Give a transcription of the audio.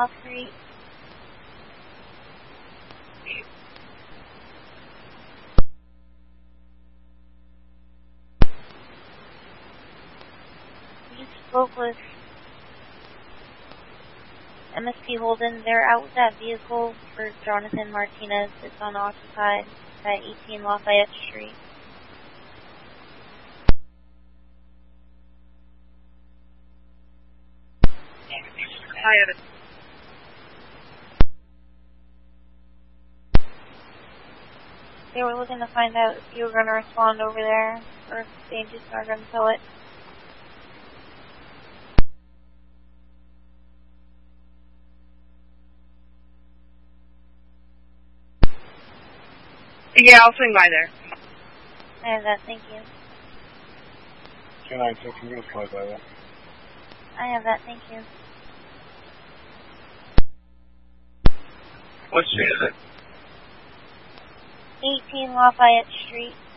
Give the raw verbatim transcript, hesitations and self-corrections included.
off street. We just spoke with M S P Holden. They're out with that vehicle for Jonathan Martinez. It's unoccupied at eighteen Lafayette Street. Hi, Evan. They were looking to find out if you were going to respond over there, or if they just are going to tow it. Yeah, I'll swing by there. I have that, thank you. Two nine six, I'm going to fly by there. I have that, thank you. What street is it? eighteen Lafayette Street.